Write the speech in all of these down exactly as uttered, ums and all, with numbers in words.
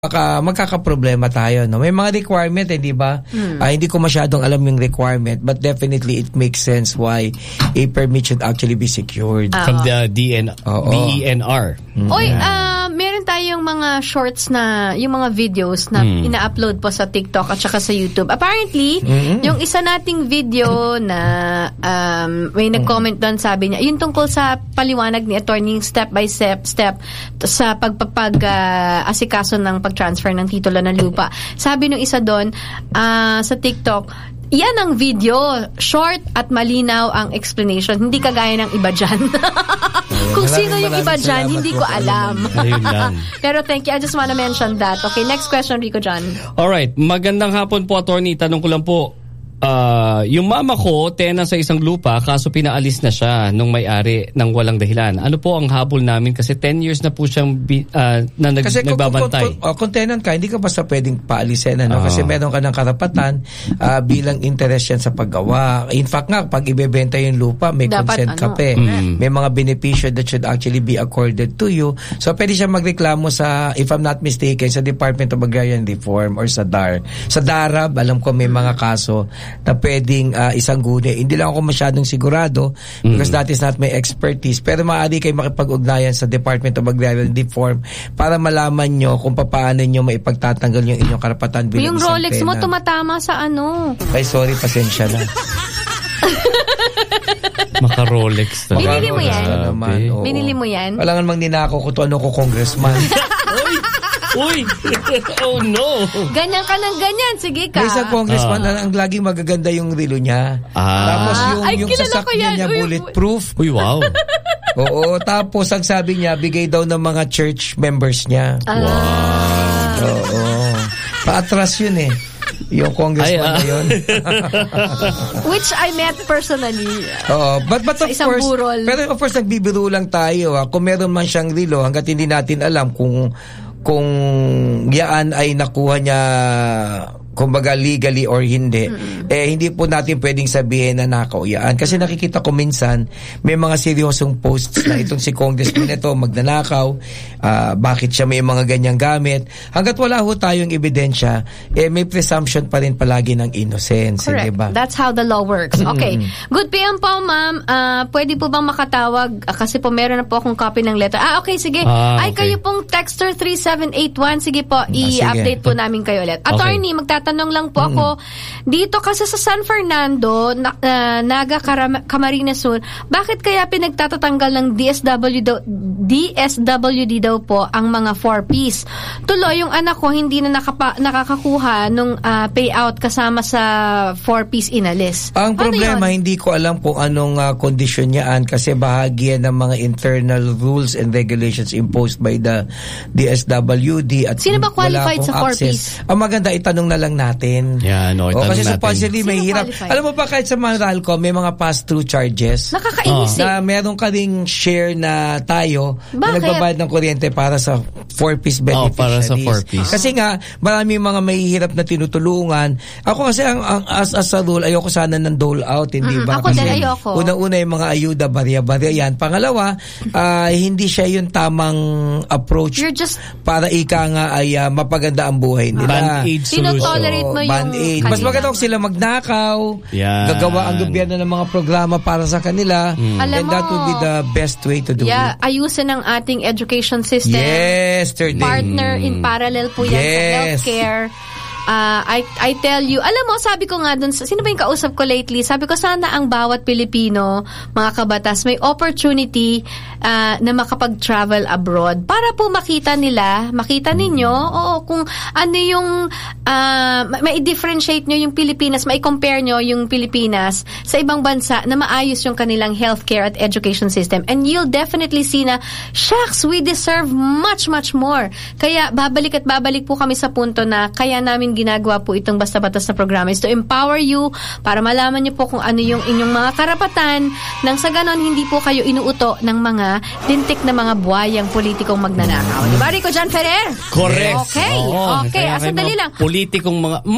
Maka, magkakaproblema tayo, no? May mga requirement, eh, di ba? Hmm. Uh, hindi ko masyadong alam yung requirement, but definitely it makes sense why a permit should actually be secured. Uh, From the D N B E N R. Mm-hmm. Oy, uh, meron tayong mga shorts na, yung mga videos na hmm. ina-upload po sa TikTok at saka sa YouTube. Apparently, mm-hmm. yung isa nating video na um, may nag-comment doon, sabi niya, yung tungkol sa paliwanag ni attorney step by step, step sa pagpapag-asikaso uh, ng transfer ng titulo ng lupa. Sabi nung isa doon, uh, sa TikTok, yan ang video, short at malinaw ang explanation. Hindi kagaya ng iba dyan. Kung sino yung iba dyan, hindi ko alam. Pero thank you. I just wanna mention that. Okay, next question, Rico John. Alright, magandang hapon po, attorney. Tanong ko lang po, Uh, yung mama ko, tena sa isang lupa, kaso pinaalis na siya nung may-ari ng walang dahilan. Ano po ang habol namin? Kasi ten years na po siyang uh, na nag, kasi nagbabantay. Kung, kung, kung tenant ka, hindi ka basta pwedeng paalisin. Ano? Oh. Kasi meron ka ng karapatan uh, bilang interest yan sa paggawa. In fact nga, pag ibebenta yung lupa, may dapat, consent ka ano? pa. Mm. May mga benepisyo that should actually be accorded to you. So, pwede siya magreklamo sa, if I'm not mistaken, sa Department of Agrarian Reform or sa D A R. Sa D A R A B, alam ko may mga kaso na pwedeng uh, isang guni. Hindi lang ako masyadong sigurado because mm. that is not my expertise. Pero maaari kayo makipag-ugnayan sa Department of Agrarian Reform para malaman nyo kung paano nyo maipagtatanggal yung inyong karapatan bilang yung isang Rolex tenant. Mo tumatama sa ano? Ay, sorry, pasensya na. Maka-Rolex. Binili mo yan? Naman, Binili mo yan? Wala nga mang ninako ko to ano ko congressman. Uy! Oh no! Ganyan ka ng ganyan. Sige ka. May isang congressman uh. ang laging magaganda yung relo niya. Ah. Tapos yung, Ay, yung sasakyan niya Uy, bulletproof. Uy, wow. Oo. Tapos ang sabi niya, bigay daw ng mga church members niya. Ah. Wow. Oo. Paatras yun eh. Yung congressman na yun. Which I met personally. Oo. But, but of course, burol. pero of course, nagbibiro lang tayo. Ha? Kung meron man siyang relo, hanggat hindi natin alam kung kung yaan ay nakuha niya kumbaga legally or hindi, mm-hmm. eh hindi po natin pwedeng sabihin na nakaw yan. Kasi nakikita ko minsan, may mga seryosong posts na itong si congressman ito magnanakaw, uh, bakit siya may mga ganyang gamit. Hanggat wala ho tayong ebidensya, eh may presumption pa rin palagi ng innocence. Correct. Diba? That's how the law works. Okay. Mm-hmm. Good P M po, ma'am. Uh, pwede po bang makatawag? Uh, kasi po meron na po akong copy ng letter. Ah, okay, sige. Ah, okay. Ay, kayo pong texter three seven eight one. Sige po, ah, i-update po namin kayo ulit. Attorney, okay. Magtatanong lang po ako, mm-hmm. dito kasi sa San Fernando, na, uh, Naga Caram- Camarines Sur, bakit kaya pinagtatatanggal ng D S W daw, D S W D daw po ang mga four-piece? Tuloy, yung anak ko hindi na nakapa, nakakakuha nung uh, payout kasama sa four-piece inalis. Ang Paano problema, yun? hindi ko alam kung anong uh, kondisyon niyaan kasi bahagi yan ng mga internal rules and regulations imposed by the D S W D at sino ba qualified sa four-piece? Ang maganda, itanong na lang natin. Yeah, no, o, kasi natin. supposedly may hirap. Qualified? Alam mo pa, kahit sa Meralco, may mga pass-through charges. Nakakainis oh. Na meron ka ring share na tayo na nagbabayad ng kuryente para sa four-piece beneficiaries. Oh, para sa four-piece. Kasi nga, marami mga mahihirap na tinutulungan. Ako kasi, ang, ang as, as a rule, ayoko sana ng dole out, hindi mm, ba? Ako kasi din, ayoko. Una-una yung mga ayuda, barya-barya yan. Pangalawa, uh, hindi siya yung tamang approach You're just, para ika nga ay uh, mapaganda ang buhay nila. Band-aid solution. Tinotolerate mo yung Band-aid. Mas maganda kung sila magnakaw, yan. Gagawa ang gobyerno ng mga programa para sa kanila, mm. and that would be the best way to do yeah, it. Ayusin ang ating education system. Yesterday. Partner mm. in parallel po yan yes. sa healthcare. Uh, I I tell you, alam mo, sabi ko nga dun, sino ba yung kausap ko lately? Sabi ko, sana ang bawat Pilipino, mga kabatas, may opportunity uh, na makapag-travel abroad para po makita nila, makita ninyo, oo, kung ano yung, uh, ma-differentiate nyo yung Pilipinas, ma-compare nyo yung Pilipinas sa ibang bansa na maayos yung kanilang healthcare at education system. And you'll definitely see na, shucks, we deserve much, much more. Kaya, babalik at babalik po kami sa punto na kaya namin ginagawa po itong Basta Batas na programa is to empower you para malaman niyo po kung ano yung inyong mga karapatan nang sa ganon hindi po kayo inuuto ng mga lintik na mga buhayang politikong magnanakaw. Diba, Rico John Ferrer? Correct. Okay. Oo, okay. Asandali lang. Politikong mga... Mm,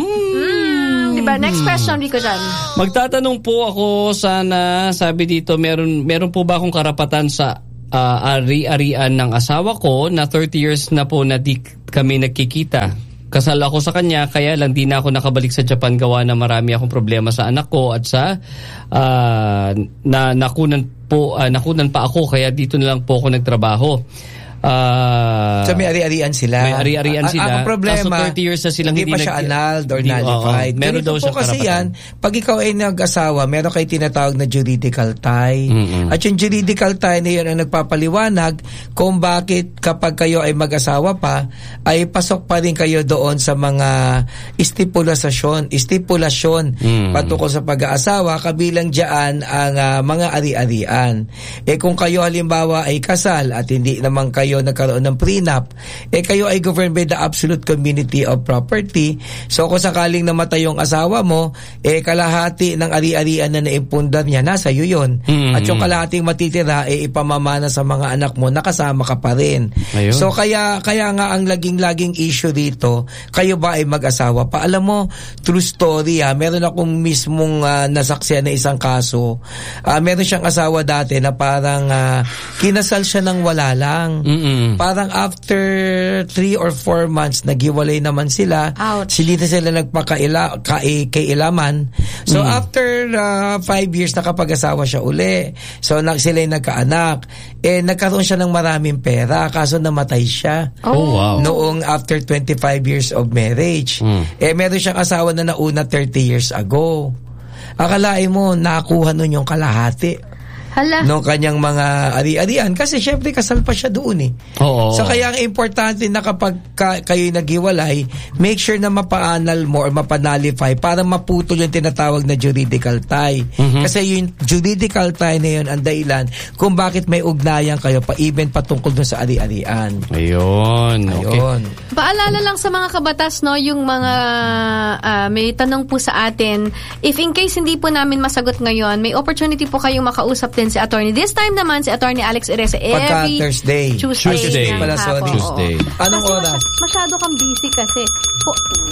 mm, diba? Next question, Rico John. Magtatanong po ako sana, sabi dito, meron, meron po ba akong karapatan sa uh, ari-arian ng asawa ko na thirty years na po na di kami nagkikita. Kasal ako sa kanya, kaya lang di na ako nakabalik sa Japan gawa na marami akong problema sa anak ko at sa uh, na nakunan po uh, nakunan pa ako, kaya dito na lang po ako nagtrabaho. Uh, so may ari-arian sila. May ari-arian sila. Ang problema, kaso thirty years na silang hindi, hindi pa siya annulled or nullified. Uh, meron daw siya kasi yan, pag ikaw ay nag-asawa, meron kayo tinatawag na juridical tie. Mm-hmm. At yung juridical tie na yun ang nagpapaliwanag kung bakit kapag kayo ay mag-asawa pa, ay pasok pa rin kayo doon sa mga stipulasyon, stipulasyon mm-hmm. patungkol sa pag-aasawa, kabilang dyan ang uh, mga ari-arian. Eh kung kayo halimbawa ay kasal at hindi naman kayo nagkaroon ng prenup, eh kayo ay governed by the absolute community of property. So kung sakaling namatay yung asawa mo, eh kalahati ng ari-arian na naipundar niya, nasa iyo yun. Mm-hmm. At yung kalahating matitira, eh ipamamana sa mga anak mo, nakasama ka pa rin. Ayun. So kaya kaya nga ang laging-laging issue dito, kayo ba ay mag-asawa pa? Alam mo, true story ha, meron akong mismong uh, nasaksihan na isang kaso. Uh, meron siyang asawa dati na parang uh, kinasal siya ng wala lang. Mm-hmm. Mm. Parang after three or four months, naghiwalay naman sila. Ouch. Hindi na sila nagpakaila, kailaman. So mm. after uh, five years, nakapag-asawa siya uli. So nag, sila yung nagkaanak. Eh, nagkaroon siya ng maraming pera, kaso namatay siya. Oh, wow. Noong after twenty-five years of marriage. Mm. Eh, meron siyang asawa na nauna thirty years ago. Akalain mo, nakuha nun yung kalahati. Hala. Nung kanyang mga ari-arian kasi syempre kasal pa siya doon eh. Oo. So kaya ang importante na kapag ka, kayo'y naghiwalay, make sure na mapa-annul mo or mapanalify para maputol yung tinatawag na juridical tie. Mm-hmm. Kasi yung juridical tie na yun ang dahilan kung bakit may ugnayan kayo pa even patungkol dun sa ari-arian. Ayun. Ayun. Okay. Paalala lang sa mga kabatas, no, yung mga uh, may tanong po sa atin. If in case hindi po namin masagot ngayon, may opportunity po kayong makausap din si attorney. This time naman si attorney Alex Eresa every Pagka Thursday. Tuesday. Tuesday. Pala, sorry. Tuesday. Anong kasi oras? Masyado, masyado kang busy kasi. Po,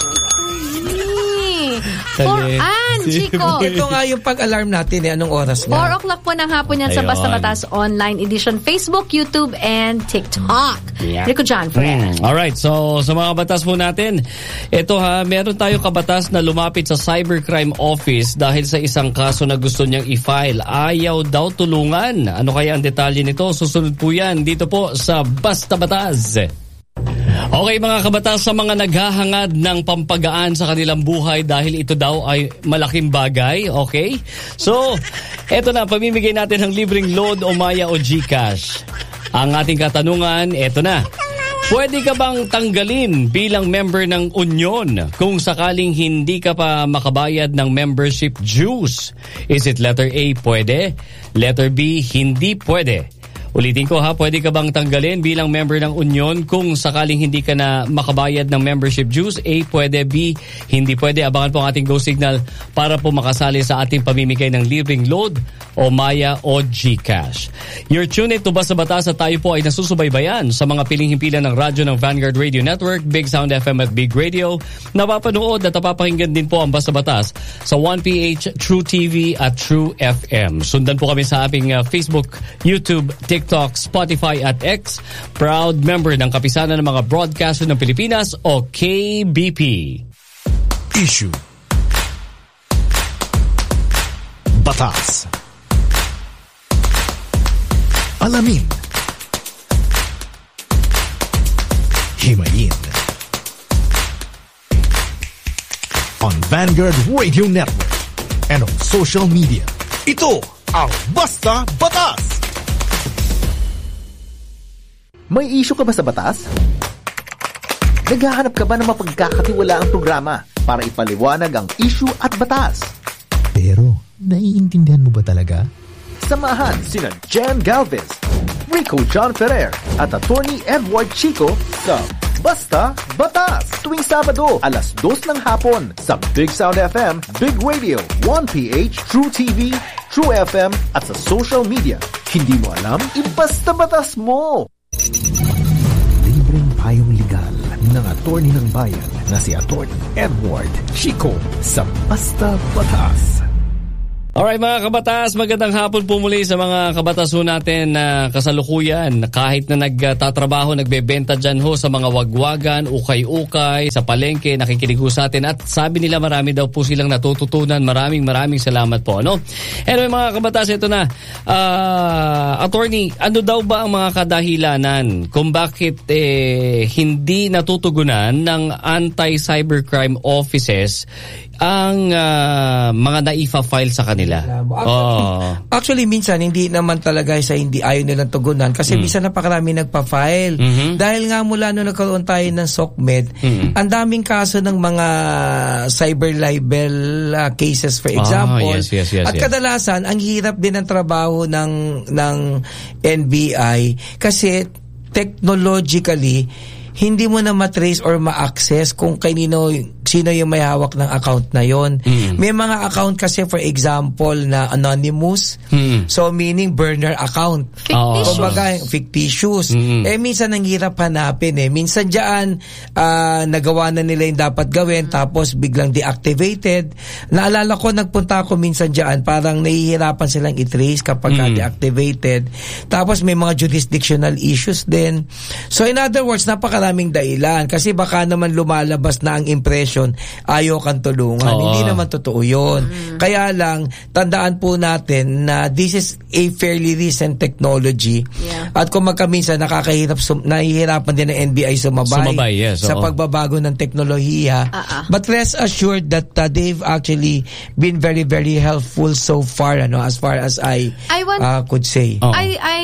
For Ann, Chico. Ito nga yung pag-alarm natin eh. Anong oras nga? four o'clock po ng hapon yan sa Basta Batas Online Edition. Facebook, YouTube, and TikTok. Yeah. Rico John Ferrer. Mm. Alright, so sa mga batas po natin, ito ha, meron tayong kabatas na lumapit sa Cybercrime Office dahil sa isang kaso na gusto niyang i-file. Ayaw daw tulungan. Ano kaya ang detalye nito? Susunod po yan dito po sa Basta Batas. Okay mga kabatas, sa mga naghahangad ng pampagaan sa kanilang buhay dahil ito daw ay malaking bagay, okay? So, eto na, pamimigay natin ng libreng load o Maya o GCash. Ang ating katanungan, eto na. Pwede ka bang tanggalin bilang member ng Union kung sakaling hindi ka pa makabayad ng membership dues? Is it letter A, pwede? Letter B, hindi pwede? Ulitin ko ha, pwede ka bang tanggalin bilang member ng Union kung sakaling hindi ka na makabayad ng membership dues? A, pwede. B, hindi pwede. Abangan po ang ating Go Signal para po makasali sa ating pamimigay ng libreng load o Maya o GCash. You're tuned to Basta Batas at tayo po ay nasusubaybayan sa mga piling-himpilan ng radyo ng Vanguard Radio Network, Big Sound F M at Big Radio. Napapanood at napapakinggan din po ang Basta Batas sa one P H, True T V at True F M. Sundan po kami sa aming uh, Facebook, YouTube, TikTok, Spotify at X. Proud member ng Kapisanan ng mga Broadcaster ng Pilipinas o K B P. Issue. Batas. Alamin. Himayin. On Vanguard Radio Network and on social media. Ito ang Basta Batas. May issue ka ba sa batas? Naghahanap ka ba ng mapagkakatiwalaang programa para ipaliwanag ang issue at batas? Pero, naiintindihan mo ba talaga? Samahan sina Jen Galvez, Rico John Ferrer at Attorney Edward Chico sa Basta Batas tuwing Sabado alas dos ng hapon sa Big Sound F M, Big Radio, one P H, True T V, True F M at sa social media. Hindi mo alam? Ibasta batas mo! Libreng payong legal ng attorney ng bayan na si Attorney Edward Chico sa Basta Batas. Alright mga kabatas, magandang hapon po muli sa mga kabatas ho natin na uh, kasalukuyan. Kahit na nagtatrabaho, nagbebenta dyan ho sa mga wagwagan, ukay-ukay, sa palengke, nakikinig ho sa atin. At sabi nila marami daw po silang natututunan. Maraming maraming salamat po. Ano? Anyway mga kabatas, ito na. Uh, attorney, ano daw ba ang mga kadahilanan kung bakit eh, hindi natutugunan ng anti-cybercrime offices ang uh, mga naifa-file sa kanila? Actually, oh. actually, minsan, hindi naman talaga sa hindi ayaw nilang tugunan kasi mm. minsan napakarami nagpa-file. Mm-hmm. Dahil nga mula nung nagkaroon tayo ng SOCMED, mm-hmm. ang daming kaso ng mga cyber libel uh, cases, for example. Ah, yes, yes, yes, At yes. kadalasan, ang hirap din ng trabaho ng, ng N B I kasi technologically, hindi mo na matrace or ma-access kung kanino, sino yung may hawak ng account na yon. Mm. May mga account kasi, for example, na anonymous. Mm. So, meaning burner account. Fictitious. Kumbaga, fictitious. Mm. Eh, minsan ang hirap hanapin eh. Minsan dyan, uh, nagawa na nila yung dapat gawin, mm. tapos biglang deactivated. Naalala ko, nagpunta ako minsan dyan, parang nahihirapan silang i-trace kapag mm. deactivated. Tapos may mga jurisdictional issues din. So, in other words, napakaraming dahilan. Kasi baka naman lumalabas na ang impression ayaw kang tulungan. Oo. Hindi naman totoo yun. Mm. Kaya lang, tandaan po natin na this is a fairly recent technology. Yeah. At kung magkaminsan, nakakahirap, sum- nahihirapan din ng N B I sumabay, sumabay yes, sa oo. pagbabago ng teknolohiya. Uh-uh. But rest assured that uh, they've actually been very, very helpful so far, ano, as far as I, I want, uh, could say. Oh. I, I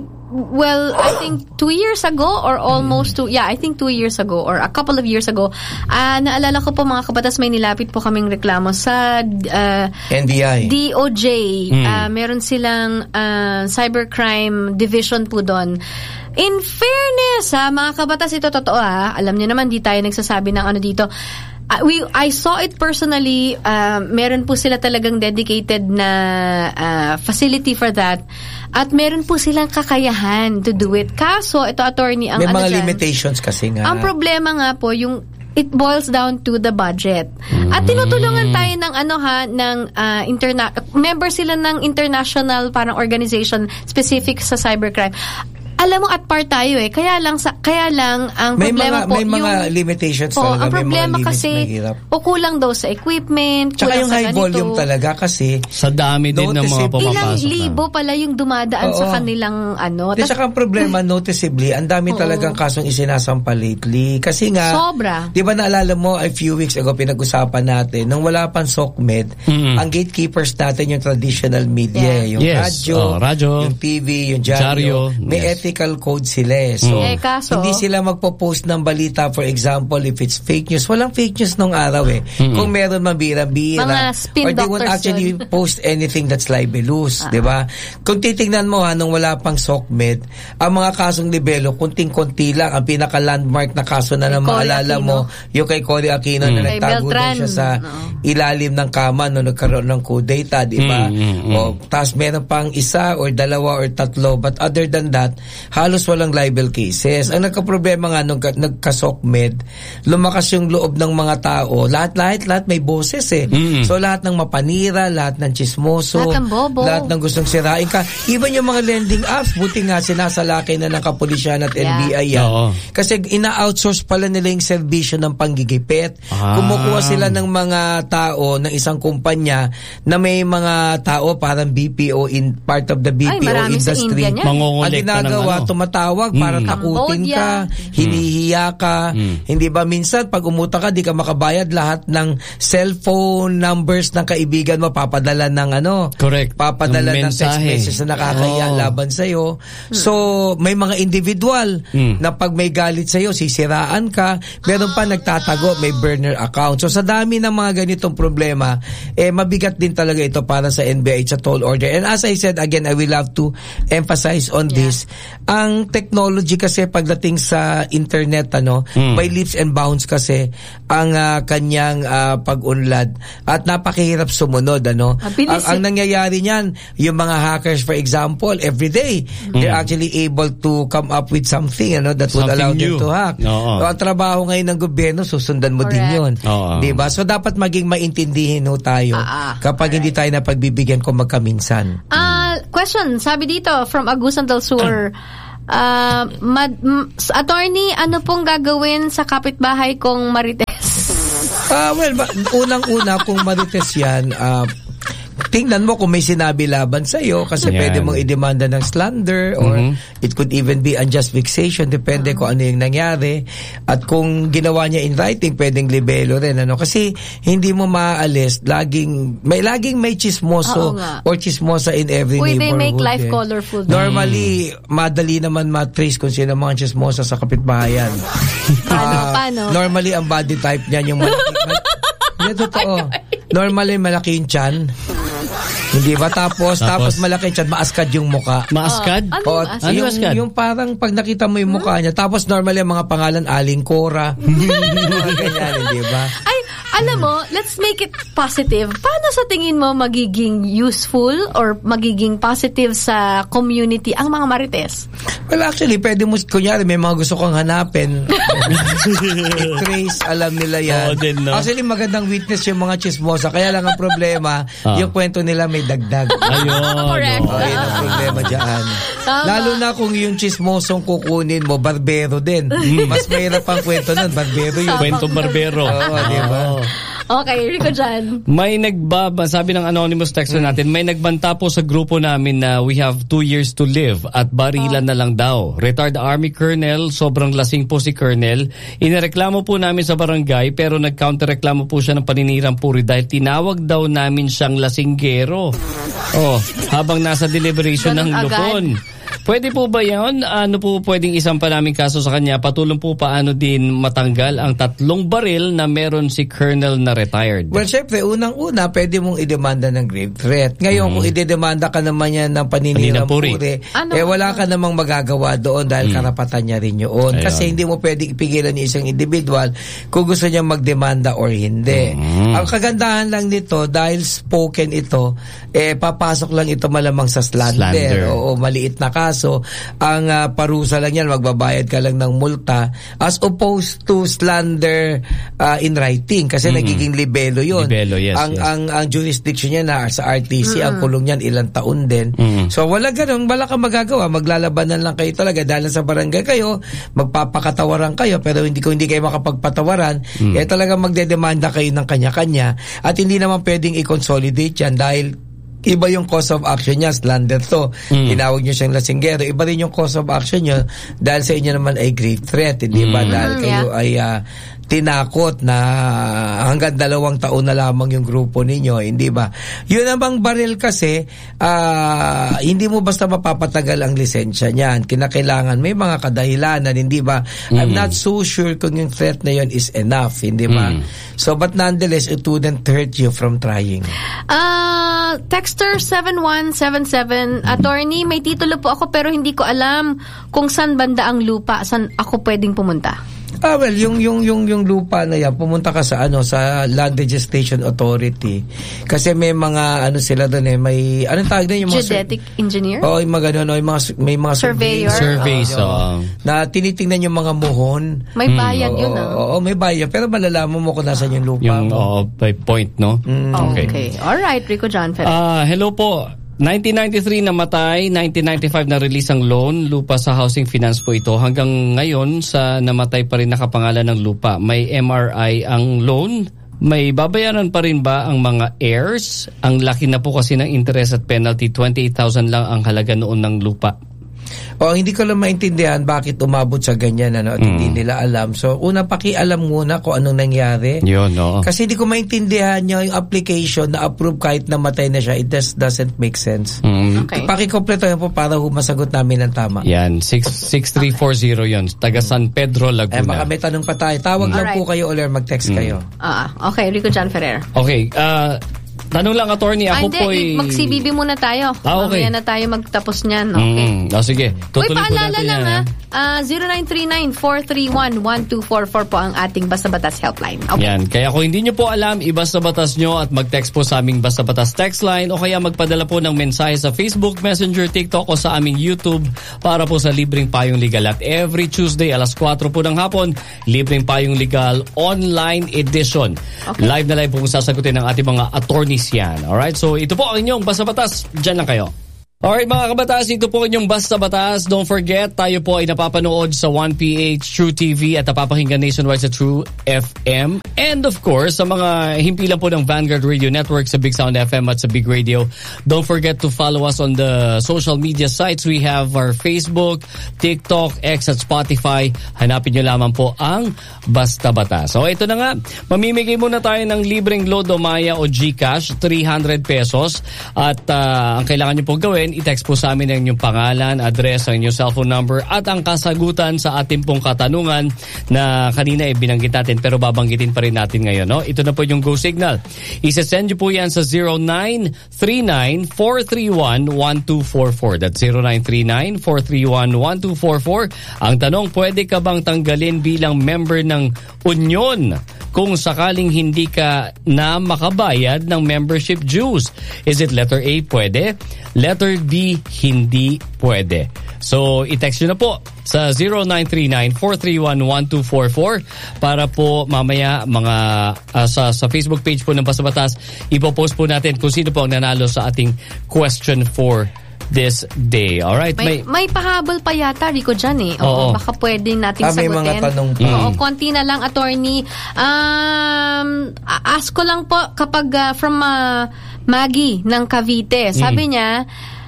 Well, I think two years ago or almost two, yeah, I think two years ago or a couple of years ago, uh, naalala ko po mga kabatas, may nilapit po kaming reklamo sa uh, N B I. D O J. Mm. Uh, meron silang uh, cybercrime division po doon. In fairness, ha, mga kabatas, ito totoo ha. Alam niyo naman, di tayo nagsasabi ng ano dito. Uh, we I saw it personally. Uh, meron po sila talagang dedicated na uh, facility for that. At meron po silang kakayahan to do it. Kaso, ito attorney, ang may ano mga dyan, limitations kasi nga. ang problema nga po, yung it boils down to the budget. Mm. At tinutulungan tayo ng ano ha, ng uh, interna- member sila ng international parang organization specific sa cybercrime. Alam mo, at par tayo eh. Kaya lang, sa, kaya lang ang may problema mga, po, may mga yung, limitations oh, talaga. ang problema may mga kasi, o kulang daw sa equipment, tsaka kulang yung sa high ganito. volume talaga kasi sa dami din ng mga pumapasok. Ilang libo na pala yung dumadaan Oo. sa kanilang ano. At saka ang problema, noticeably, ang dami Oo. talagang kasong isinasampa lately. Kasi nga, sobra. Di ba naalala mo, a few weeks ago, pinag-usapan natin, nung wala pang SOCMED, mm-hmm. ang gatekeepers natin yung traditional media, yeah. yung yes. radyo, oh, radyo, yung T V, yung dyaryo. May yes. ethical code sila. So, eh, kaso, hindi sila magpo-post ng balita, for example, if it's fake news. Walang fake news nung araw eh. Mm-hmm. Kung meron mabira-bira, or they won't actually yun. post anything that's libelous, ah. di ba? Kung titingnan mo ha, nung wala pang SOCMED, ang mga kasong libelo, kunting-kunti lang. Ang pinaka-landmark na kaso na na maalala mo, yung kay Cory Aquino mm-hmm. na nagtago doon siya sa no. ilalim ng kama nung nagkaroon ng coup d'etat, di ba? Mm-hmm. O, tapos meron pang isa or dalawa or tatlo, but other than that, halos walang libel cases. Ang nagka-problema nga nung nagka-SOCMED, lumakas yung loob ng mga tao. Lahat-lahat, lahat may boses eh. Mm-hmm. So lahat ng mapanira, lahat ng chismoso, lahat ng bobo, lahat ng gustong sirain ka. Even yung mga lending apps, buti nga sinasalaki na ng kapulisyan at yeah. N B I yan. Oo. Kasi ina-outsource pala nila yung serbisyo ng panggigipit. Ah. Kumukuha sila ng mga tao ng isang kumpanya na may mga tao parang B P O in part of the B P O Ay, industry. Ang ginagawa, tumatawag para mm. takutin ka, hinihiya ka. Mm. Hindi ba minsan pag umuta ka di ka makabayad, lahat ng cellphone numbers ng kaibigan mo papadala ng ano? Correct. Papadala ng, ng text message na nakakaya oh. laban sa iyo. Mm. So may mga individual mm. na pag may galit sa iyo, sisiraan ka. Meron pa nagtatago, may burner account. So sa dami ng mga ganitong problema, eh mabigat din talaga ito para sa N B I. It's a tall order. And as I said again, I will have to emphasize on yeah. this. ang technology kasi pagdating sa internet, ano, mm. by leaps and bounds kasi ang uh, kanyang uh, pag-unlad at napakahirap sumunod, ano. Ang, ang nangyayari niyan, yung mga hackers, for example, every day, mm. they're actually able to come up with something, ano, that would something allow new. them to hack. No. So, ang trabaho ngayon ng gobyerno, susundan mo Correct. din yun. Oh, oh. Diba? So, dapat maging maintindihin ho tayo ah, ah. kapag Correct. hindi tayo na pagbibigyan kung magkaminsan. Ah, uh, question, sabi dito, from Agusan del Sur, uh, mad, m- attorney, ano pong gagawin sa kapitbahay kong Marites? Ah, uh, well, ba, unang-una kung Marites yan, ah, uh, tingnan mo kung may sinabi laban sa iyo kasi Yan. pwede mong idemanda ng slander or mm-hmm. it could even be unjust vexation, depende uh-huh. kung ano yung nangyari. At kung ginawa niya in writing, pwedeng libelo rin, ano, kasi hindi mo maaalis, laging may laging may chismoso or chismosa in every Uy, neighborhood. They make life eh. colorful. Normally, mm. madali naman matrace kung sino mga chismosa sa kapitbahayan. Paano, uh, paano? Normally, ang body type niyan yung malaki. Hindi, totoo. Normally, malaki yung tiyan. Hindi ba? Tapos, tapos, tapos malaki siya, maaskad yung muka. Maaskad? Oh, ano, ano yung, maaskad? Yung parang pag nakita mo yung mukha niya, tapos normally ang mga pangalan, Aling Cora. Ganyan, hindi ba? Ay, alam mo, let's make it positive. Paano sa tingin mo magiging useful or magiging positive sa community ang mga Marites? Well, actually, pwede mo, kunyari, may mga gusto kang hanapin. Trace, alam nila yan. Oh, din, no? Actually, magandang witness yung mga chismosa. Kaya lang ang problema, ah. yung kwento nila may dagdag. Ayun. Correct. Oh, yun ang problema dyan. Tama. Lalo na kung yung chismosong kukunin mo, barbero din. Mas mahirap ang kwento nun, barbero yun. Kwento barbero. Oo, oh, di ba? Okay, Rico dyan. May nagbaba, sabi ng anonymous texter natin, may nagbanta po sa grupo namin na we have two years to live at barilan oh. na lang daw. Retired Army Colonel, sobrang lasing po si Colonel. Inireklamo po namin sa barangay pero nag-counterreklamo po siya ng paninirang puri dahil tinawag daw namin siyang lasinggero. Oh, habang nasa deliberation ng Lupon. Pwede po ba yan? Ano po pwedeng isang pa naming kaso sa kanya? Patulong po paano din matanggal ang tatlong baril na meron si Colonel na retired? Well, syempre, unang-una, pwede mong idemanda ng grave threat. Ngayon, mm. kung idedemanda ka naman yan ng paninirang puri, ano? eh wala ka namang magagawa doon dahil mm. karapatan niya rin yun. Ayun. Kasi hindi mo pwedeng ipigilan ni isang individual kung gusto niya magdemanda or hindi. Mm. Ang kagandahan lang nito, dahil spoken ito, eh papasok lang ito malamang sa slander, slander. o, o maliit na kaso. So, ang uh, parusa lang yan, magbabayad ka lang ng multa as opposed to slander uh, in writing kasi mm-hmm. nagiging libelo yun. Libelo, yes, ang, yes. ang ang jurisdiction niya na sa R T C, mm-hmm. ang kulong niyan ilang taon din. Mm-hmm. So, wala ganun, wala kang magagawa. Maglalabanan lang kayo talaga dahil sa barangay kayo, magpapakatawaran kayo pero hindi ko hindi kayo makapagpatawaran, mm-hmm. eh talaga magdedemanda kayo ng kanya-kanya at hindi naman pwedeng i-consolidate yan dahil iba yung cause of action niya, slander to. Mm. Tinawag niyo siyang lasinggero. Iba rin yung cause of action niya dahil sa inyo naman ay grave threat, hindi ba? Mm. Dahil kayo yeah. ay uh, tinakot na hanggang dalawang taon na lamang yung grupo ninyo, hindi ba? Yun namang baril kasi, uh, hindi mo basta mapapatagal ang lisensya niyan. Kinakailangan, may mga kadahilanan, hindi ba? Mm. I'm not so sure kung yung threat na yun is enough, hindi ba? Mm. So, but nonetheless, it wouldn't hurt you from trying. Uh, Texter seven one seven seven, attorney, may titulo po ako pero hindi ko alam kung saan banda ang lupa, saan ako pwedeng pumunta. Ah, well, yung yung yung yung lupa na yan, pumunta ka sa ano sa Land Registration Authority. Kasi may mga ano sila doon eh, may anong tawag din yung mga geodetic sur- engineer? Oh, yung mga ano, yung mga may mga surveyor. Surveys oh, oh, na tinitingnan yung mga muhon. May bayad mm. yun ah. Oo, oh, may bayad pero malalaman mo kung nasaan yung lupa yung, mo. Oo, oh, by point, no? Mm. Okay. okay. All right, Rico John Ferrer. Ah, uh, hello po. nineteen ninety-three namatay, nineteen ninety-five na-release ang loan, lupa sa housing finance po ito. Hanggang ngayon, sa namatay pa rin nakapangalan ng lupa. May M R I ang loan. May babayaran pa rin ba ang mga heirs? Ang laki na po kasi ng interest at penalty, twenty-eight thousand lang ang halaga noon ng lupa. O, hindi ko lang maintindihan bakit umabot sa ganyan ano, at mm. hindi nila alam. So, una, pakialam muna kung anong nangyari. Yun, no? Kasi hindi ko maintindihan yung application na approve kahit namatay na siya. It just doesn't make sense. Mm. Okay. Pakikompleto yun po para masagot namin ng tama. Yan, six three four zero yun. Taga San Pedro, Laguna. Eh, baka may tanong pa tayo. Tawag mm. lang po kayo o mag-text mm. kayo. Ah, okay. Rico John Ferrer. Okay, uh, Tanong lang, attorney, ako Hindi, po ay... mag-C B B muna tayo. Ah, okay. Mamaya na tayo magtapos niyan. Okay. Mm, oh, sige. Tutuloy Uy, po paalala natin lang yan, ha. Uh, zero nine three nine, four three one, one two four four po ang ating Basta Batas helpline. Okay. Yan. Kaya kung hindi nyo po alam, ibasta batas nyo at mag-text po sa aming Basta Batas text line o kaya magpadala po ng mensahe sa Facebook, Messenger, TikTok o sa aming YouTube para po sa libreng payong legal. At every Tuesday, alas kwatro po ng hapon, libreng payong legal online edition. Okay. Live na live po kung sasagutin ng ating mga attorneys yan. Alright? So ito po ang inyong Basta Batas. Diyan lang kayo. Alright mga kabatas, ito po inyong Basta Batas. Don't forget, tayo po ay napapanood sa one P H True T V at napapakinggan nationwide sa True F M. And of course, sa mga himpilan po ng Vanguard Radio Network sa Big Sound F M at sa Big Radio, don't forget to follow us on the social media sites. We have our Facebook, TikTok, X at Spotify. Hanapin nyo lamang po ang Basta Batas. So ito na nga, mamimigay muna tayo ng libreng Lodo Maya o GCash, three hundred pesos. At uh, ang kailangan nyo po gawin, i-text po sa amin ang inyong pangalan, address, ang inyong cellphone number at ang kasagutan sa ating pong katanungan na kanina eh binanggit natin pero babanggitin pa rin natin ngayon. No? Ito na po yung Go Signal. Isa-send nyo po yan sa zero nine three nine, four three one, one two four four. That's zero nine three nine, four three one, one two four four. Ang tanong, pwede ka bang tanggalin bilang member ng Union kung sakaling hindi ka na makabayad ng membership dues? Is it letter A, pwede? Letter B, hindi pwede. So, i-text nyo na po sa zero nine three nine, four three one, one two four four para po mamaya mga uh, sa, sa Facebook page po ng Basta Batas, ipopost po natin kung sino po ang nanalo sa ating question for this day. Alright? May, may, may pahabol pa yata, Rico, dyan eh. Oo. Oo, baka pwede nating ah, sagutin. May mga tanong pa. Oo, konti na lang, attorney. Um, ask ko lang po kapag uh, from uh, Maggie ng Cavite. Sabi mm. niya,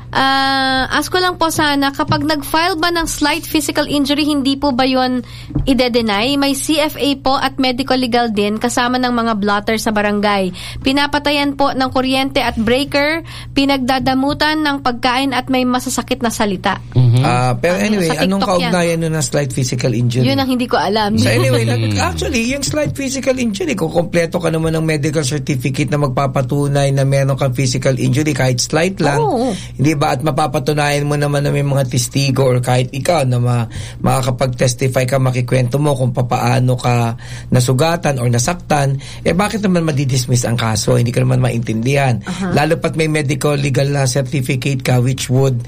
Uh, ask ko lang po sana, kapag nag-file ba ng slight physical injury, hindi po ba yun ide-deny? May C F A po at medical legal din kasama ng mga blotter sa barangay. Pinapatayan po ng kuryente at breaker, pinagdadamutan ng pagkain at may masasakit na salita. Mm-hmm. Uh, pero anyway, anong kaugnayan nun ng slight physical injury? Yun ang hindi ko alam. So anyway, actually, yung slight physical injury, kung kompleto ka naman ng medical certificate na magpapatunay na meron kang physical injury, kahit slight lang, oh. Hindi ba, at mapapatunayan mo naman na may mga testigo or kahit ikaw na ma, makakapag-testify ka, makikwento mo kung papaano ka nasugatan or nasaktan, eh bakit naman madidismiss ang kaso? Hindi ka naman maintindihan. Uh-huh. Lalo pat may medical legal na certificate ka which would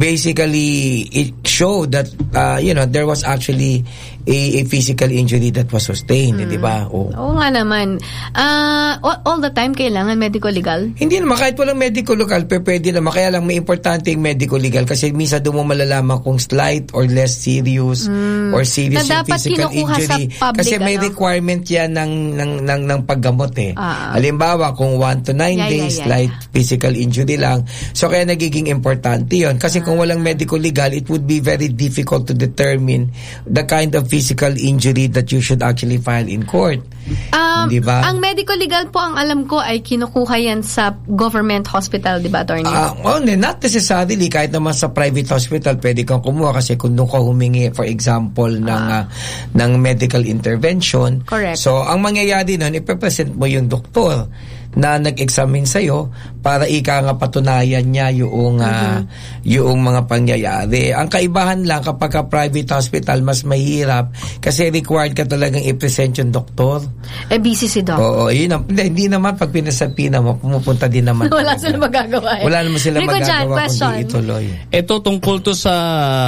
basically it show that uh, you know, there was actually a, a physical injury that was sustained, hmm. di ba? Oo. Oo nga naman. Uh, all, all the time kailangan medical legal? Hindi naman, kahit walang medical legal, pwede naman. Kaya lang may importante yung medical legal kasi minsan doon mo malalaman kung slight or less serious hmm. or serious na yung physical injury. Public, kasi may ano? requirement yan ng, ng, ng, ng paggamot eh. Ah. Halimbawa, kung one to nine yeah, days, yeah, yeah, slight yeah. physical injury lang. So kaya nagiging importante yun. Kasi ah. kung walang medical legal, it would be very difficult to determine the kind of physical injury that you should actually file in court. Um, diba? Ang medical legal po, ang alam ko ay kinukuha yan sa government hospital, di ba, attorney? Uh, oh, not necessarily. Kahit naman sa private hospital, pwede kang kumuha kasi kung doon ka humingi, for example, ng, uh, ng medical intervention. Correct. So, ang mangyayari nun, ipepresent mo yung doktor na nag-examine sa'yo para ika nga patunayan niya yung, uh, mm-hmm. yung mga pangyayari. Ang kaibahan lang kapag ka private hospital, mas mahirap kasi required ka talagang i-present yung doktor. Eh, busy si doc. Oo, yun. Hindi, hindi naman pag pinasapina mo, pumupunta din naman. Wala sila magagawa. Eh. Wala naman sila Rico magagawa Jan, kundi ituloy. Ito tungkol to sa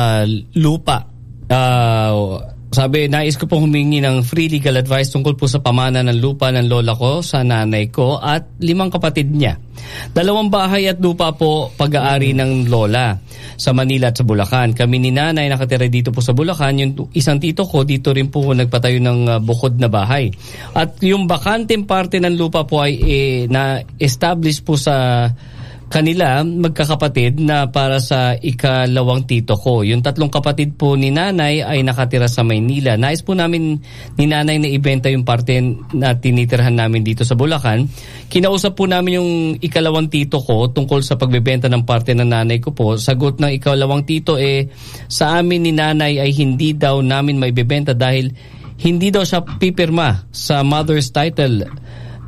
lupa. Uh, Sabi, nais ko pong humingi ng free legal advice tungkol po sa pamana ng lupa ng lola ko, sa nanay ko at limang kapatid niya. Dalawang bahay at lupa po pag-aari ng lola sa Manila at sa Bulacan. Kami ni nanay nakatira dito po sa Bulacan. Yung isang tito ko dito rin po nagpatayo ng uh, bukod na bahay. At yung bakanteng parte ng lupa po ay eh, na-establish po sa kanila, magkakapatid, na para sa ikalawang tito ko. Yung tatlong kapatid po ni nanay ay nakatira sa Maynila. Nais po namin ni nanay na ibenta yung parte na tinitirhan namin dito sa Bulacan. Kinausap po namin yung ikalawang tito ko tungkol sa pagbebenta ng parte ng nanay ko po. Sagot ng ikalawang tito eh, sa amin ni nanay ay hindi daw namin maibebenta dahil hindi daw siya pipirma sa mother's title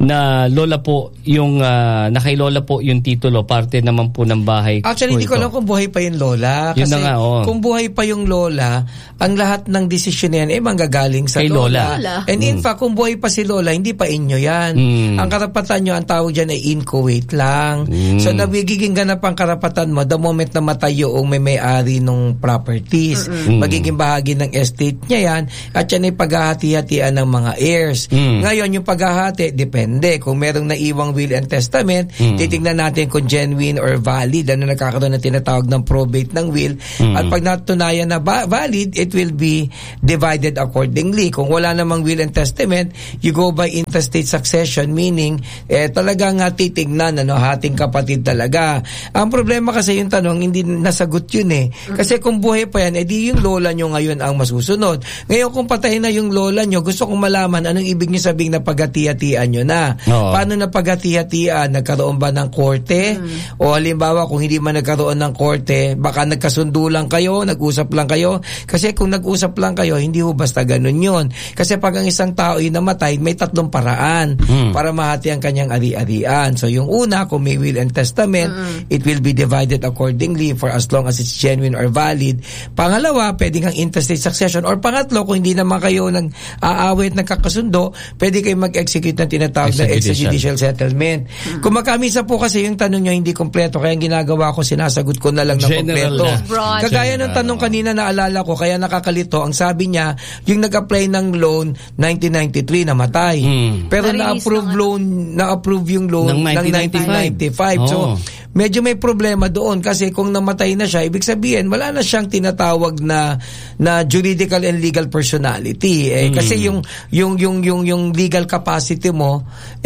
na lola po yung uh, na kay lola po yung titulo, parte naman po ng bahay. Actually, hindi ko alam kung buhay pa yung lola. Yun kasi na nga, oh. kung buhay pa yung lola, ang lahat ng desisyon na yan eh manggagaling sa kay lola. lola. And in mm. fact, kung buhay pa si lola, hindi pa inyo yan. Mm. Ang karapatan nyo, ang tawag dyan ay inchoate lang. Mm. So, nabigiging ganap ang karapatan mo the moment na matay yung may may-ari ng properties. Mm. Magiging bahagi ng estate niya yan at yan ay paghahati-hatian ng mga heirs. Mm. Ngayon, yung paghahati, depende. Kung merong naiwang will and testament, mm. titignan natin kung genuine or valid. Ano nagkakaroon ng tinatawag ng probate ng will. Mm. At pag natunayan na ba- valid, it will be divided accordingly. Kung wala namang will and testament, you go by interstate succession, meaning eh, talagang uh, titignan, ano, hating kapatid talaga. Ang problema kasi yung tanong, hindi nasagot yun eh. Kasi kung buhay pa yan, edi yung lola nyo ngayon ang masusunod. Ngayon kung patay na yung lola nyo, gusto kong malaman anong ibig nyo sabihin na paghati-hatian nyo na. Oo. Paano na paghati-hatian? Nagkaroon ba ng korte? Mm. O halimbawa, kung hindi man nagkaroon ng korte, baka nagkasundo lang kayo, nag-usap lang kayo. Kasi kung nag-usap lang kayo, hindi ho basta ganun yun. Kasi pag ang isang tao ay namatay, may tatlong paraan mm. para mahati ang kanyang ari-arian. So yung una, kung may will and testament, mm. it will be divided accordingly for as long as it's genuine or valid. Pangalawa, pwede kang interstate succession. Or pangatlo, kung hindi naman kayo nag-aawit, nagkakasundo, pwede kayo mag-execute ng tinatawag na extrajudicial settlement. Mm-hmm. Kung makamisa po kasi yung tanong nyo hindi kompleto, kaya ang ginagawa ko, sinasagot ko na lang na kompleto. Kagaya ng tanong kanina na alala ko, kaya nakakalito, ang sabi niya, yung nag-apply ng loan nineteen ninety-three namatay. Mm. Pero na-approve loan, na-approve yung loan ng nineteen ninety-five. Oh. So, medyo may problema doon kasi kung namatay na siya, ibig sabihin, wala na siyang tinatawag na na juridical and legal personality. Eh, mm. Kasi yung, yung, yung, yung, yung legal capacity mo,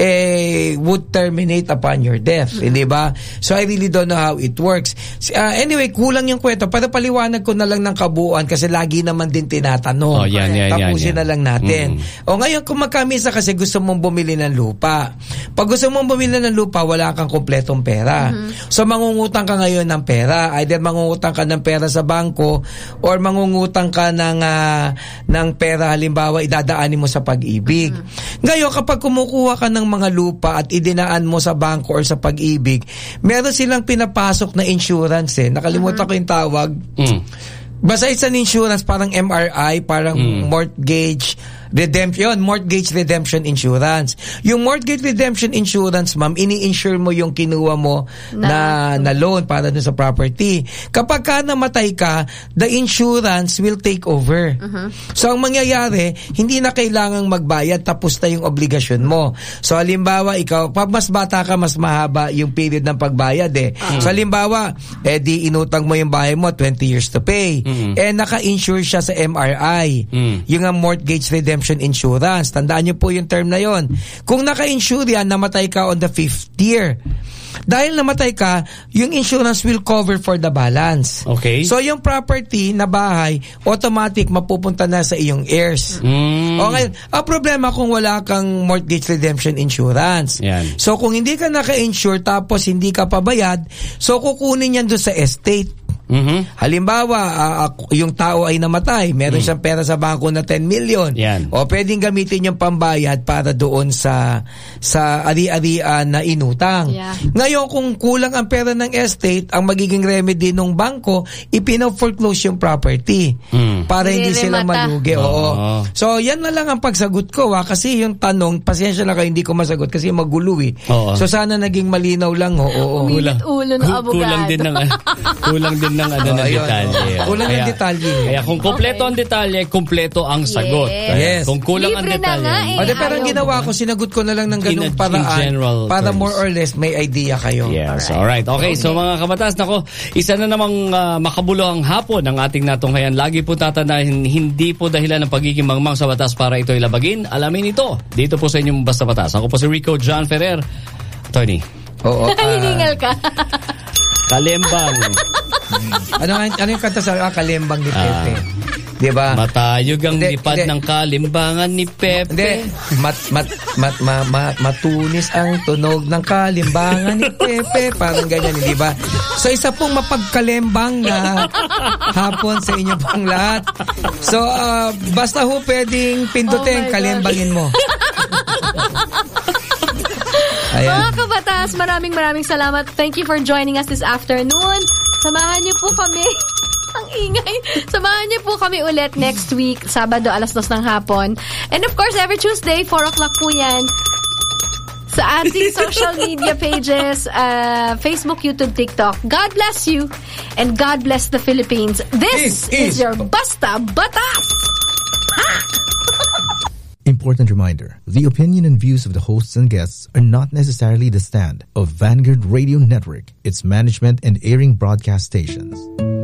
eh, would terminate upon your death. Mm. Hindi ba? So, I really don't know how it works. Uh, anyway, kulang yung kwento. Para paliwanag ko na lang ng kabuuan kasi lagi naman din tinatanong. Oh, yan, yan, Tapusin yan, yan. na lang natin. Mm. O ngayon, kung magkamisa kasi gusto mong bumili ng lupa. Pag gusto mong bumili ng lupa, wala kang kompletong pera. Mm-hmm. So, mangungutang ka ngayon ng pera. Either mangungutang ka ng pera sa bangko or mangungutang ka ng, uh, ng pera, halimbawa, idadaanin mo sa pag-ibig. Mm-hmm. Ngayon, kapag kumukuha ka ng mga lupa at idinaan mo sa bangko or sa pag-ibig, meron silang pinapasok na insurance eh. Nakalimutan mm-hmm. ko yung tawag. Mm. Basta it's an insurance, parang M R I, parang mm. mortgage redemption, mortgage redemption insurance. Yung mortgage redemption insurance, ma'am, ini-insure mo yung kinuha mo na, na, na loan para dun sa property. Kapag ka namatay ka, the insurance will take over. Uh-huh. So, ang mangyayari, hindi na kailangang magbayad, tapos na yung obligasyon mo. So, halimbawa, ikaw, pag mas bata ka, mas mahaba yung period ng pagbayad eh. Uh-huh. So, halimbawa, eh di inutang mo yung bahay mo, twenty years to pay. Uh-huh. Eh, naka-insure siya sa M R I. Uh-huh. Yung ang mortgage redemption insurance. Tandaan niyo po yung term na yon. Kung naka-insure yan, namatay ka on the fifth year. Dahil namatay ka, yung insurance will cover for the balance. Okay. So, yung property na bahay, automatic mapupunta na sa iyong heirs. Mm. Okay. Ang problema kung wala kang mortgage redemption insurance. Yan. So, kung hindi ka naka-insure tapos hindi ka pabayad, so kukunin yan doon sa estate. Mm-hmm. Halimbawa, uh, yung tao ay namatay, meron mm. siyang pera sa bangko na ten million. Yan. O pwedeng gamitin yung pambayad para doon sa sa ari-arian na inutang. Yeah. Ngayon, kung kulang ang pera ng estate, ang magiging remedy ng bangko, ipina-foreclose yung property mm. para hindi sila malugi. Oh. Oo. So, yan na lang ang pagsagot ko. Ha? Kasi yung tanong, pasensya na kayo, hindi ko masagot kasi magulo eh. Oh. So, sana naging malinaw lang. Oo. Umilit ulo ng abogado. Kulang din ng kulang din ng ano, oh, ng detalye. Kulang ng detalye. Kaya kung kompleto okay. ang detalye, kompleto ang sagot. Yes. Yes. Kung kulang Libre ang detalye. eh. O, de, pero ang ginawa ko, sinagot ko na lang ng ganung paraan para terms. more or less may idea kayo. Yes, alright. Okay, okay, so mga kabatas, nako, isa na namang uh, makabuluhang hapon ang ating natunghayan. Lagi po tatanahin, hindi po dahilan ng pagiging mangmang sa batas para ito'y labagin. Alamin ito, dito po sa inyong Basta Batas. Ako po si Rico John Ferrer. Tony. Oo. Uh, Hiningal ka. Kalembang. ano, ano yung kanta sa ah, Kalembang ni Pepe? Ah. Diba? Matayog ang hindi, lipad hindi. ng kalimbangan ni Pepe. Hindi. Mat, mat, mat, ma, ma, matunis ang tunog ng kalimbangan ni Pepe. Parang ganyan, di ba? So, isa pong mapagkalembang na hapon sa inyo pang lahat. So, uh, basta ho pwedeng pindutin, oh kalembangin mo. Mga kabatas, maraming maraming salamat. Thank you for joining us this afternoon. Samahan niyo po kami. Ang ingay. Samahan niyo po kami ulit next week, Sabado, alas dos ng hapon. And of course, every Tuesday, four o'clock po yan. Sa ating social media pages, uh, Facebook, YouTube, TikTok. God bless you and God bless the Philippines. This, this is, is your Basta Batas! Ha! Important reminder, the opinion and views of the hosts and guests are not necessarily the stand of Vanguard Radio Network, its management and airing broadcast stations.